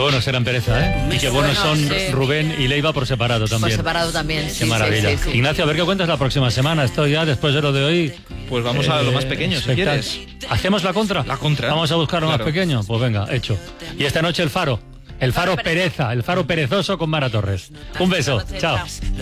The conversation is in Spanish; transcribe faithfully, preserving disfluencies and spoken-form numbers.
buenos eran Pereza, ¿eh? Y qué buenos Bueno, son sí. Rubén y Leiva por separado también. Por separado también, sí. Qué maravilla. Sí, sí, sí. Ignacio, a ver qué cuentas la próxima semana. Esto ya, después de lo de hoy... Pues vamos a lo más pequeño, si espectac- quieres. ¿Hacemos la contra? La contra. Vamos a buscar lo Claro. más pequeño. Pues venga, hecho. Y esta noche el Faro. El Faro Pereza, el Faro perezoso con Mara Torres. Un beso. Chao.